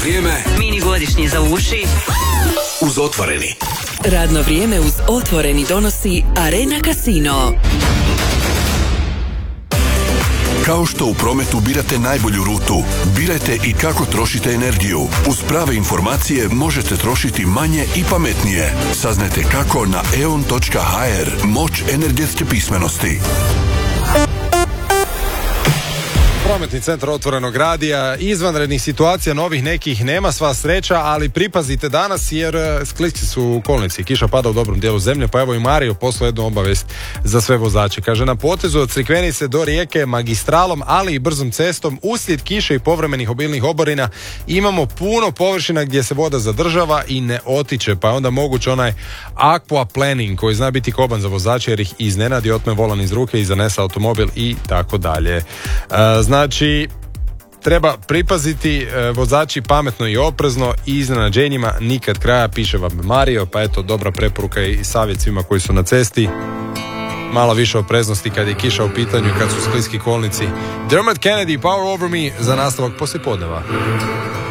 vrijeme. Mini godišnji za uši. Uz Otvoreni. Radno vrijeme uz Otvoreni donosi Arena Casino. Kao što u prometu birate najbolju rutu, birajte i kako trošite energiju. Uz prave informacije možete trošiti manje i pametnije. Saznajte kako na eon.hr. Moć energetske pismenosti. Prometni centar Otvorenog radija, izvanrednih situacija, novih nekih nema, sva sreća, ali pripazite danas jer skliski su u kolnici, kiša pada u dobrom dijelu zemlje, pa evo i Mario poslao jednu obavijest za sve vozače. Kaže, na potezu od Crikvenice do Rijeke magistralom, ali i brzom cestom, uslijed kiše i povremenih obilnih oborina imamo puno površina gdje se voda zadržava i ne otiče, pa je onda moguće onaj aquaplaning koji zna biti koban za vozače jer ih iznenadi, otme volan iz ruke i zanese automobil i tako dalje. Znači, treba pripaziti, vozači pametno i oprezno i iznenađenjima nikad kraja, piše vam Mario, pa eto, dobra preporuka i savjet svima koji su na cesti. Malo više opreznosti kad je kiša u pitanju i kad su skliski kolnici. Dermot Kennedy, Power Over Me, za nastavak poslijepodneva.